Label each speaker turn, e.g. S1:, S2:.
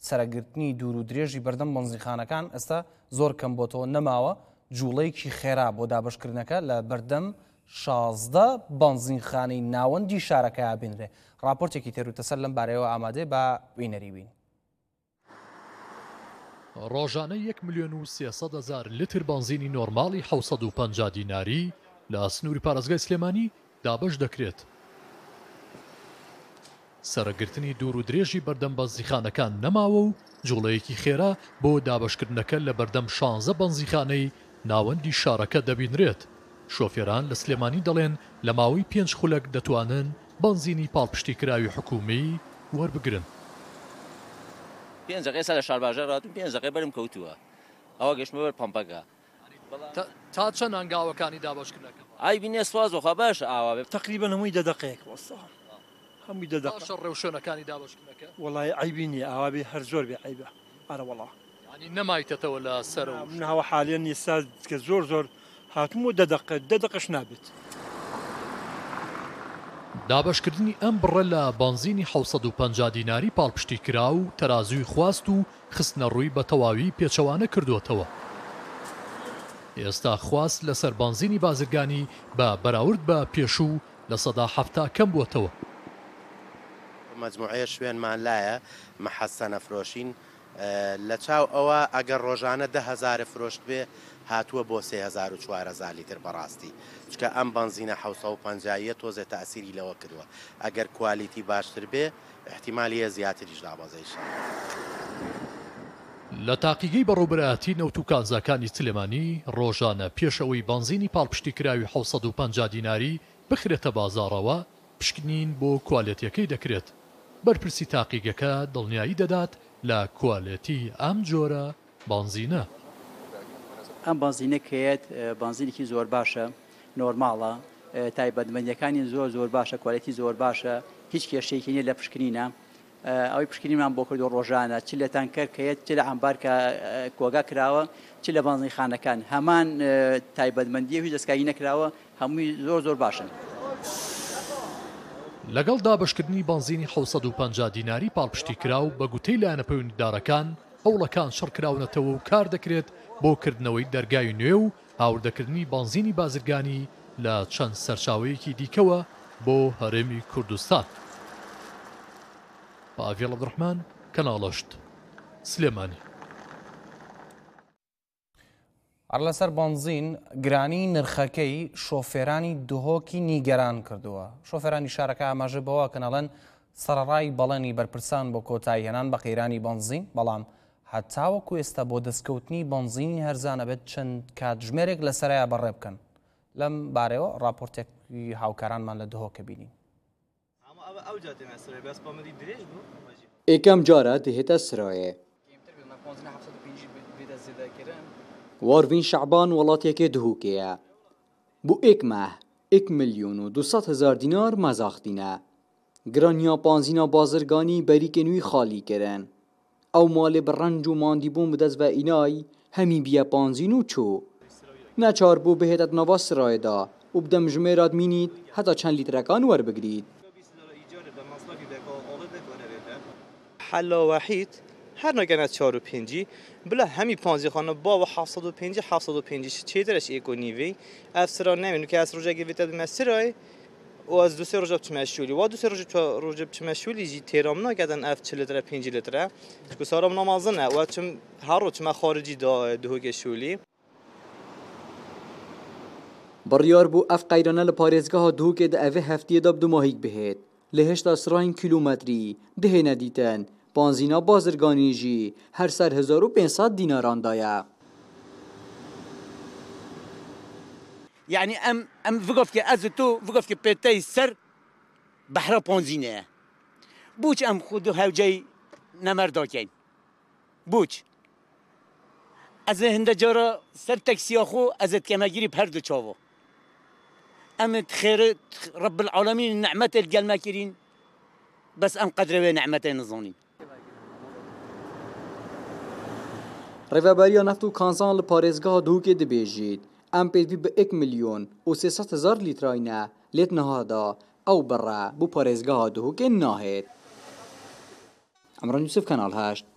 S1: سەرەگرتنی دوور و درێژی بەردەم بەنزیخانەکان ئێستا زۆر کەم بۆتەوە نەماوە جوڵەیەکی خێرا بۆ دابشکردنەکە لە بەردەم 16 بەنزیخانەی ناوەندی شارەکە بینرێ. راپۆرتێکی تێروتەسەر لەم بارەیەوە ئامادەی بە وینەری بین.
S2: ڕۆژانە 1,300,000 لتر بنزینی نۆرماڵی 750 دیناری لە سنووری پارێزگای سلێمانی دابش دەکرێت. سەرەگرتنی دوور و درێژی بەردەم بەنزیخانەکان نەماوە و جوڵەیەکی خێرا بۆ دابشکردنەکە لە بەردەم 16 بەنزیخانەی ناوەندی شارەکە دەبینرێت. شۆفێران لە سلێمانی دەڵێن لە ماوەی 5 خولەک دەتوانن بنزینی پاڵپشتی کراوی حکومی وەربگرن.
S3: 5 دقیقە لە شارباژە ڕاتون 5 دقیقە بەرم کەوتووە ئەوە گەشتمە بەر پەمپەکە.
S2: تا چەند ئەنگاوەکانی دابشکردنەکە؟
S3: ئای بینێ سوازۆخوا باشە ئاوا بێ
S4: تقریبا هەمووی 10 دقەیەک وەستا هەمووی 10 دقیقە.
S2: باشە ڕێوشێنەکانی دابشکردنەکە؟
S4: وەڵای عیبی نییە ئاوا بێ هەر زۆر بێ عیبە. ئارە وەڵا
S2: ینی نەمایتەتەوە لە سەرەوە
S4: منەوە حالیان ئێستا کە زۆر هاتممە 10 دقەش نابێت.
S2: دابشکردنی ئەم بڕە لە بنزینی 750 دیناری پاڵپشتی کرا و تەرازوی خواست و خستنە ڕووی بە تەواوی پێچەوانە کردوتەوە. ئێستا خواست لەسەر بنزینی بازرگانی بە بەراورد بە پێشوو لە 170 کەم بووتەوە.
S5: مەجموعەیە شوێنمان لایە مەحەسەنە فرۆشین لە چاو ئەوە ئەگەر ڕۆژانە 10,000 فرۆشت بێ هاتووە بۆ 3,400 لیتر بەڕاستی چکە ئەم بنزینە 750 تۆزە تاسیری لەوە کردووە ئەگەر کوالیتی باشتر بێ احتیمالیە زیاتریش دابەزەیش.
S2: لە تاقیگەی بەڕووبەرایەتی نەوت و کانزاکانی سلێمانی ڕۆژانە پێشەوەی بنزینی پاڵپشتی کراوی 750 دیناری بخرێتە بازاڕەوە پشکنین بۆ کوالێتیەکەی دەکرێت. بەرپرسی تاقیگەکە دڵنیایی دەدات لە کوالێتی ئەم جۆرە بنزینە.
S6: ئەم بنزینەکەیت بنزینێکی زۆر باشە نۆرماڵە تایبەتمەندیەکانی زۆر باشە کوالێتی زۆر باشە هیچ کێشەیەکی نیە لە پشکنینە. ئەوەی پشکنینمان بۆ کردو ڕۆژانە چ لە تانکەرکەیەت چ لە ئەمبار کە کۆگا کراوە چ لە بنزینخانەکان هەمان تایبەتمەندیە هیچ دەستکاری نەکراوە هەمووی زۆر باشن.
S2: لەگەڵ دابشکردنی بنزینی 750 دیناری پاڵپشتی کراو بە گوتەی لایەنە پەیوەندیدارەکان هەوڵەکان شەڕکراونەتەوە و کار دەکرێت بۆ کردنەوەی دەرگای نوێ و هاوردەکردنی بنزینی بازرگانی لە چەند سەرچاوەیەکی دیکەوە بۆ هەرێمی کوردستان. پاڤێڵ عەبدوڕەحمان کەناڵەشت سلێمانی.
S1: هەر لەسەر بنزین گرانی نرخەکەی شۆفێرانی دهۆکی نیگەران کردووە. شۆفێرانی شارەکە ئاماژە بەوە کەناڵەن سەرڕای بەڵێنی بەرپرسان بۆ کۆتایی هێنان بە قەیرانی بنزین بەڵام هەتاوەکو ئێستا بۆ دەستکەوتنی بنزینی هەرزانە بێت چەند کاتژمێرێک لەسەرایە بەڕێ بکەن. لەم بارەوە راپۆرتێکی هاوکارانمان لە دهۆکە بینین.
S7: ئێکەم جارە دەهێتە سرایە. واروین شعبان وڵاتێکێ دهوکەیە. بۆ ئێک ماه 1,200,000 دینار مەزاختینە. گرانیا بنزینا بازرگانی بەریکێنوی خالی کردن. ئەو ماڵێ بە ڕەنج و ماندیبوون بدەست بە ئینای هەمی بیە بنزین و چۆ. نەچار بوو بهێتە ناوا سرایەدا و بدەم ژمێرات مینیت هەتا چەند لیترەکان وەربگریت.
S8: حل وحید هر نگنه 4 و 5 بلا همی 5 خانه با و 750 چه درش اکونیوی افسران نمیدونم که از روزه گویت به مسیرای و از دو سه روز بچمشولی و دو سه روز بچمشولی جی تیرام نگردن اف 40 لیتر 5 لیتر که سارم نمازنه و چم هر روز چم خارجی دهوگه شولی
S7: بڕیار بوو ئەف قەیرانە لە پارێزگاها دهوکێدا ئەvێ هەفتەیەدا بدوماهیک بهێت لە هێشتا سراین کیلومتری دهێنە دیتەن بنزینا بازرگانیژی هەر سەر 1,500 دیناراندایە.
S9: يعني ام وقف كي ازتو وقف كي بيتي سر بحر بنزينه بوش ام خودو هوجي نمرداكين بوش از هند جارا سر تاكسي اخو از كماجري بهردو تشاوو ام خير رب العالمين نعمته الجلماكرين بس ام قدر نعمته نظاني
S7: ڕێڤەبەریە نەفت و کانزان لە پارێزگاها دهوکێ دەبێژیت ئەم پێوی بە 1,300,000 لیتراینە لێت نەهادا ئەو بڕە بۆ پارێزگاها دهوکێ ناهێت. ئەمڕۆ یوسف کەناڵ 8